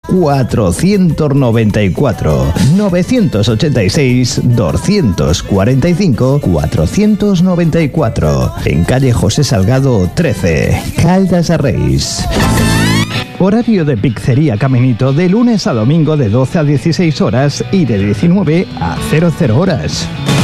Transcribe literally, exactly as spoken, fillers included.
cuatrocientos noventa y cuatro. novecientos ochenta y seis, doscientos cuarenta y cinco, cuatrocientos noventa y cuatro. En calle José Salgado trece, Caldas de Reis. Horario de Pizzería Caminito de lunes a domingo de doce a dieciséis horas y de diecinueve a cero cero horas.